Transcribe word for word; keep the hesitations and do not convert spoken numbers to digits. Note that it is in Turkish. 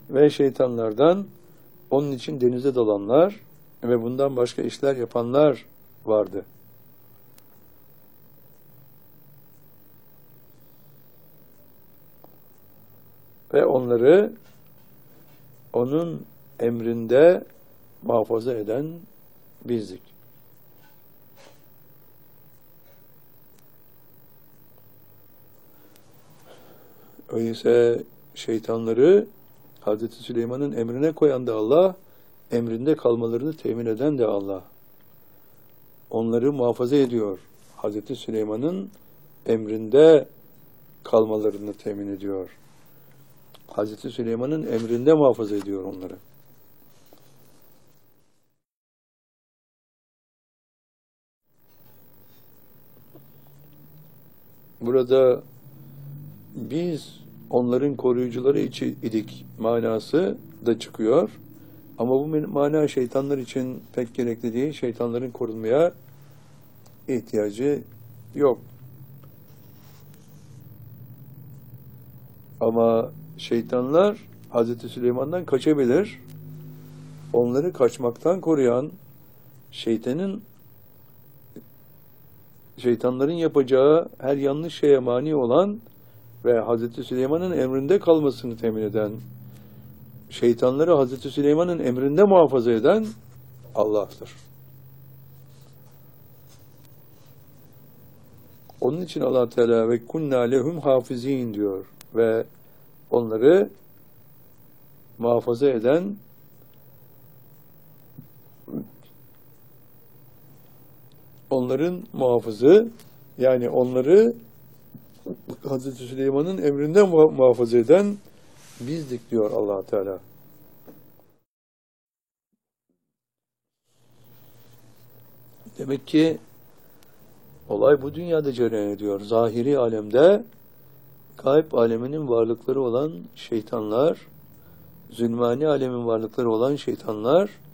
ve şeytanlardan onun için denize dalanlar ve bundan başka işler yapanlar vardı. Ve onları onun emrinde muhafaza eden bizdik. Öyleyse şeytanları Hazreti Süleyman'ın emrine koyan da Allah, emrinde kalmalarını temin eden de Allah. Onları muhafaza ediyor. Hazreti Süleyman'ın emrinde kalmalarını temin ediyor. Hazreti Süleyman'ın emrinde muhafaza ediyor onları. Burada biz onların koruyucuları idik manası da çıkıyor. Ama bu mana şeytanlar için pek gerekli değil. Şeytanların korunmaya ihtiyacı yok. Ama şeytanlar Hazreti Süleyman'dan kaçabilir. Onları kaçmaktan koruyan şeytanın şeytanların yapacağı her yanlış şeye mani olan ve Hazreti Süleyman'ın emrinde kalmasını temin eden, şeytanları Hazreti Süleyman'ın emrinde muhafaza eden Allah'tır. Onun için Allah Teala ve kunna lehum hafizin diyor ve onları muhafaza eden onların muhafızı, yani onları Hazreti Süleyman'ın emrinde muhafaza eden bizdik diyor Allah Teala. Demek ki olay bu dünyada cereyan ediyor. Zahiri alemde gayb aleminin varlıkları olan şeytanlar, zulmani alemin varlıkları olan şeytanlar